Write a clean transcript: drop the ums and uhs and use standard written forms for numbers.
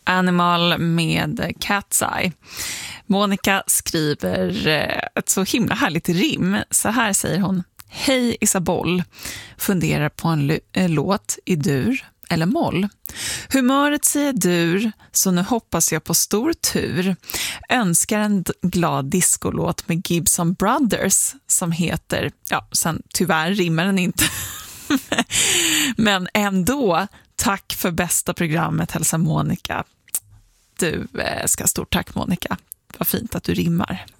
Animal med Cat's Eye. Monica skriver ett så himla härligt rim. Så här säger hon: Hej Isabel, funderar på en låt i dur eller moll. Humöret säger dur, så nu hoppas jag på stor tur. Önskar en glad discolåt med Gibson Brothers som heter, sen tyvärr rimmar den inte. Men ändå, tack för bästa programmet, hälsa Monica. Du ska stort tack Monica. Vad fint att du rimmar.